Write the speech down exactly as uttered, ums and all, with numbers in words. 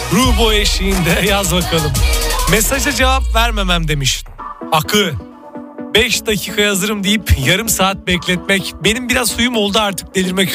Rubo eşiğinde yaz bakalım. Mesaja cevap vermemem demiş. Akı. beş dakikaya hazırım deyip yarım saat bekletmek benim biraz huyum oldu, artık delirmek üzere.